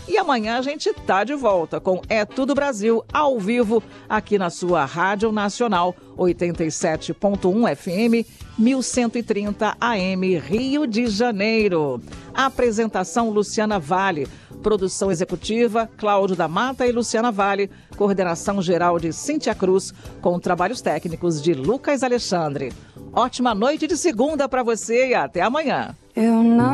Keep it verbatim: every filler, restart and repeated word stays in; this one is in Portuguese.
E amanhã a gente tá de volta com É Tudo Brasil, ao vivo, aqui na sua Rádio Nacional, oitenta e sete ponto um F M, mil cento e trinta A M, Rio de Janeiro. Apresentação Luciana Vale. Produção executiva, Cláudio da Mata e Luciana Vale. Coordenação geral de Cíntia Cruz, com trabalhos técnicos de Lucas Alexandre. Ótima noite de segunda para você e até amanhã. Eu não